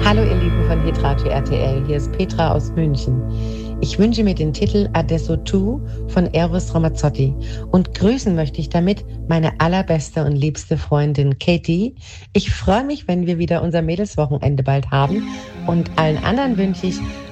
Hallo ihr Lieben von Hitradio RTL, hier ist Petra aus München. Ich wünsche mir den Titel Adesso Tu von Eros Ramazzotti und grüßen möchte ich damit meine allerbeste und liebste Freundin Katie. Ich freue mich, wenn wir wieder unser Mädelswochenende bald haben und allen anderen wünsche ich